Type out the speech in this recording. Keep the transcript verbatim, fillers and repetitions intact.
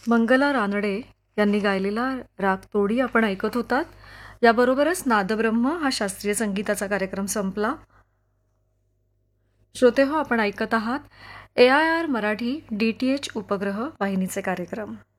मंगला रानडे यांनी गायलेला राग तोडी आपण ऐकत होतात. याबरोबरच नादब्रह्म हा शास्त्रीय संगीताचा कार्यक्रम संपला. श्रोते हो, आपण ऐकत आहात ए I R Marathi D T H उपग्रह वाहिनीचे कार्यक्रम.